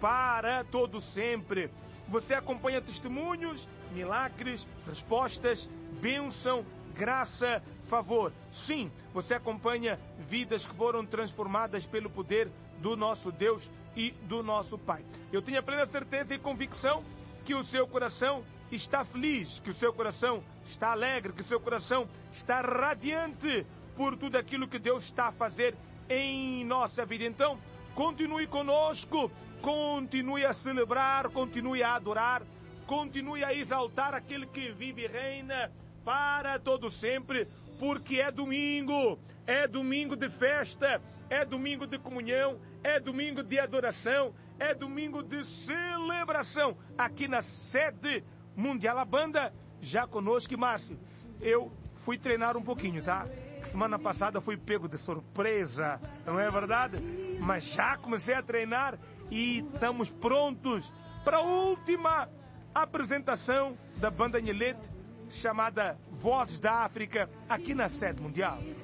para todo sempre. Você acompanha testemunhos, milagres, respostas, bênção, graça, favor. Sim, você acompanha vidas que foram transformadas pelo poder do nosso Deus e do nosso Pai. Eu tenho a plena certeza e convicção que o seu coração está feliz, que o seu coração está alegre, que o seu coração está radiante por tudo aquilo que Deus está a fazer em nossa vida. Então, continue conosco, continue a celebrar, continue a adorar, continue a exaltar aquele que vive e reina para todo sempre, porque é domingo de festa, é domingo de comunhão, é domingo de adoração, é domingo de celebração aqui na sede mundial. A banda já conosco. E Márcio, eu fui treinar um pouquinho, tá? Semana passada fui pego de surpresa, não é verdade? Mas já comecei a treinar e estamos prontos para a última apresentação da banda Nhelete, chamada Vozes da África, aqui na sede mundial.